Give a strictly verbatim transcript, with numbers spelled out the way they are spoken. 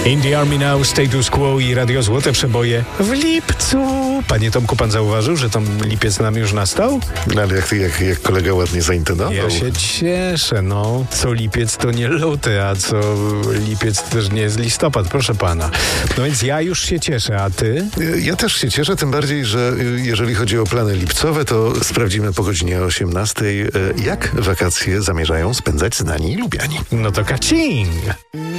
In the Army Now, Status Quo i Radio Złote Przeboje w lipcu. Panie Tomku, pan zauważył, że tam lipiec nam już nastał? No ale jak, jak, jak kolega ładnie zaintonował. Ja się cieszę, no. Co lipiec to nie luty, a co lipiec to też nie jest listopad, proszę pana. No więc ja już się cieszę, a ty? Ja też się cieszę, tym bardziej, że jeżeli chodzi o plany lipcowe, to sprawdzimy po godzinie osiemnastej, jak wakacje zamierzają spędzać znani lubiani. No to kacing!